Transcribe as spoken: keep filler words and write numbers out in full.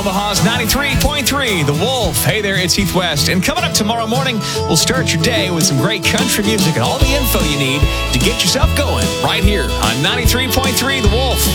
Omaha's ninety-three point three, The Wolf. Hey there, it's Heath West. And coming up tomorrow morning, we'll start your day with some great country music and all the info you need to get yourself going right here on ninety-three point three, The Wolf.